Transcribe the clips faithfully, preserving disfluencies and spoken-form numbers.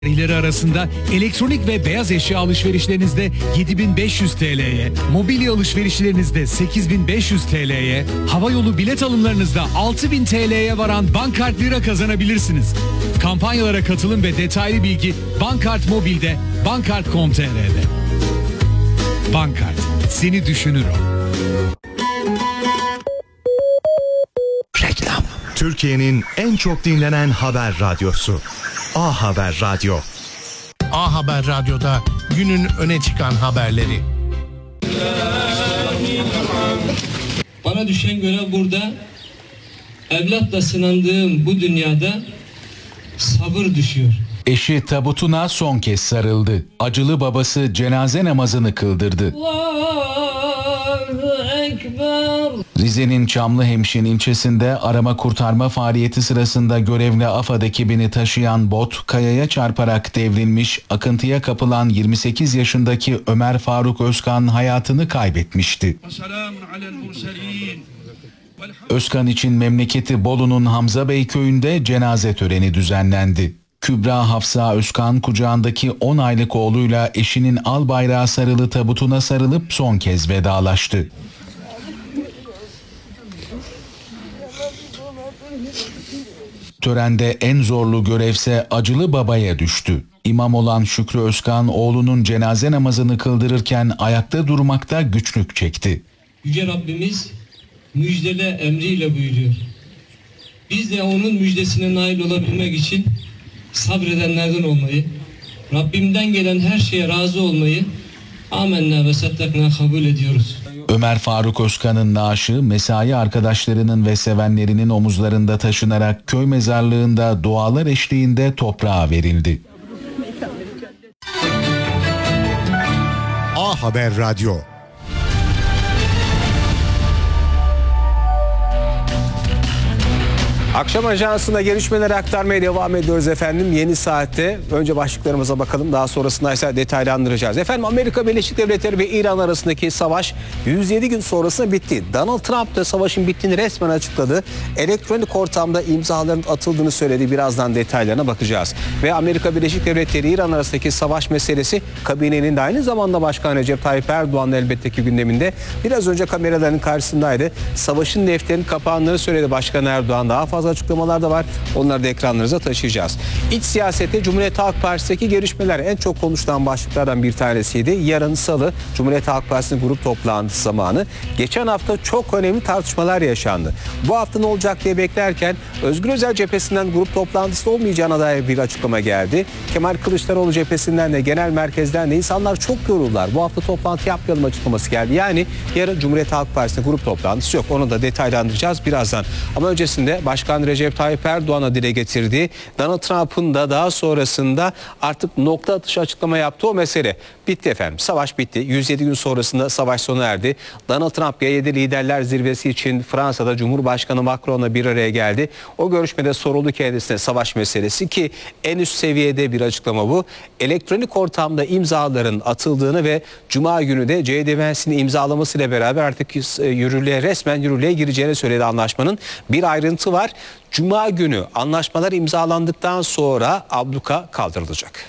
tarihleri arasında elektronik ve beyaz eşya alışverişlerinizde yedi bin beş yüz T L'ye, mobilya alışverişlerinizde sekiz bin beş yüz T L'ye, havayolu bilet alımlarınızda altı bin T L'ye varan Bankart Lira kazanabilirsiniz. Kampanyalara katılın ve detaylı bilgi Bankart Mobil'de, bankart nokta com nokta T R'de. Bankart, seni düşünür o. Reklam. Türkiye'nin en çok dinlenen haber radyosu. A Haber Radyo. A Haber Radyo'da günün öne çıkan haberleri. Bana düşen görev burada, evlatla sınandığım bu dünyada sabır düşüyor. Eşi tabutuna son kez sarıldı. Acılı babası cenaze namazını kıldırdı. Rize'nin Çamlıhemşin ilçesinde arama kurtarma faaliyeti sırasında görevli AFAD ekibini taşıyan bot kayaya çarparak devrilmiş, akıntıya kapılan yirmi sekiz yaşındaki Ömer Faruk Özkan hayatını kaybetmişti. Özkan için memleketi Bolu'nun Hamza Bey köyünde cenaze töreni düzenlendi. Kübra Hafsa Özkan kucağındaki on aylık oğluyla eşinin al bayrağı sarılı tabutuna sarılıp son kez vedalaştı. Törende en zorlu görevse acılı babaya düştü. İmam olan Şükrü Özkan oğlunun cenaze namazını kıldırırken ayakta durmakta güçlük çekti. Yüce Rabbimiz müjdele emriyle buyuruyor. Biz de onun müjdesine nail olabilmek için sabredenlerden olmayı, Rabbimden gelen her şeye razı olmayı amenna ve saddakna kabul ediyoruz. Ömer Faruk Özkan'ın naaşı mesai arkadaşlarının ve sevenlerinin omuzlarında taşınarak köy mezarlığında dualar eşliğinde toprağa verildi. A Haber Radyo. Akşam Ajansı'nda gelişmeleri aktarmaya devam ediyoruz efendim. Yeni saatte önce başlıklarımıza bakalım, daha sonrasında ise detaylandıracağız. Efendim, Amerika Birleşik Devletleri ve İran arasındaki savaş yüz yedi gün sonrasında bitti. Donald Trump da savaşın bittiğini resmen açıkladı. Elektronik ortamda imzaların atıldığını söyledi. Birazdan detaylarına bakacağız. Ve Amerika Birleşik Devletleri İran arasındaki savaş meselesi kabinenin de aynı zamanda Başkan Recep Tayyip Erdoğan'ın elbette ki gündeminde. Biraz önce kameraların karşısındaydı. Savaşın defterinin kapandığını söyledi Başkan Erdoğan. Daha fazla açıklamalar da var. Onları da ekranlarınıza taşıyacağız. İç siyasette Cumhuriyet Halk Partisi'ndeki gelişmeler en çok konuşulan başlıklardan bir tanesiydi. Yarın Salı Cumhuriyet Halk Partisi'nin grup toplantısı zamanı. Geçen hafta çok önemli tartışmalar yaşandı. Bu hafta ne olacak diye beklerken Özgür Özel cephesinden grup toplantısı olmayacağına dair bir açıklama geldi. Kemal Kılıçdaroğlu cephesinden de genel merkezden de insanlar çok yoruldular. Bu hafta toplantı yapmayalım açıklaması geldi. Yani yarın Cumhuriyet Halk Partisi'nde grup toplantısı yok. Onu da detaylandıracağız birazdan. Ama öncesinde Başkan Recep Tayyip Erdoğan'a dile getirdiği, Donald Trump'ın da daha sonrasında artık nokta atışı açıklama yaptığı o mesele. Bitti efendim. Savaş bitti. yüz yedi gün sonrasında savaş sona erdi. Donald Trump G yedi Liderler Zirvesi için Fransa'da Cumhurbaşkanı Macron'la bir araya geldi. O görüşmede soruldu kendisine savaş meselesi ki en üst seviyede bir açıklama bu. Elektronik ortamda imzaların atıldığını ve Cuma günü de C D Vance'in imzalamasıyla beraber artık yürürlüğe, resmen yürürlüğe gireceğini söyledi anlaşmanın. Bir ayrıntı var. Cuma günü anlaşmalar imzalandıktan sonra abluka kaldırılacak.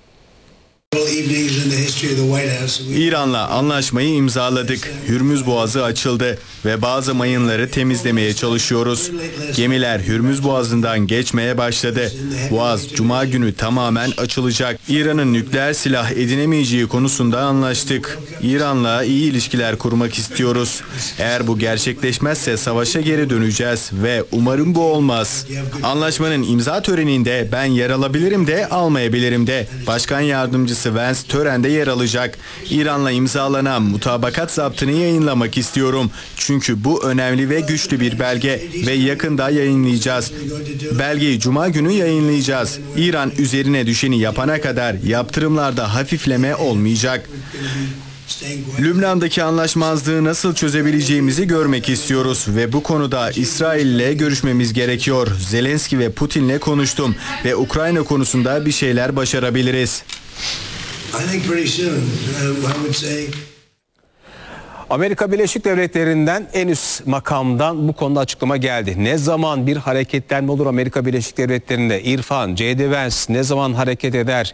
İran'la anlaşmayı imzaladık. Hürmüz Boğazı açıldı ve bazı mayınları temizlemeye çalışıyoruz. Gemiler Hürmüz Boğazı'ndan geçmeye başladı. Boğaz Cuma günü tamamen açılacak. İran'ın nükleer silah edinemeyeceği konusunda anlaştık. İran'la iyi ilişkiler kurmak istiyoruz. Eğer bu gerçekleşmezse savaşa geri döneceğiz ve umarım bu olmaz. Anlaşmanın imza töreninde ben yer alabilirim de almayabilirim de. Başkan yardımcısı Vance törende yer alacak. İran'la imzalanan mutabakat zaptını yayınlamak istiyorum. Çünkü bu önemli ve güçlü bir belge ve yakında yayınlayacağız. Belgeyi Cuma günü yayınlayacağız. İran üzerine düşeni yapana kadar yaptırımlarda hafifleme olmayacak. Lübnan'daki anlaşmazlığı nasıl çözebileceğimizi görmek istiyoruz ve bu konuda İsrail ile görüşmemiz gerekiyor. Zelenski ve Putin'le konuştum ve Ukrayna konusunda bir şeyler başarabiliriz. Amerika Birleşik Devletleri'nden en üst makamdan bu konuda açıklama geldi. Ne zaman bir hareketlenme olur Amerika Birleşik Devletleri'nde? İrfan, J D. Vance ne zaman hareket eder?